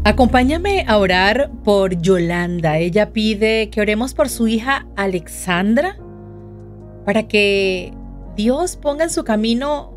Acompáñame a orar por Yolanda. Ella pide que oremos por su hija Alexandra para que Dios ponga en su camino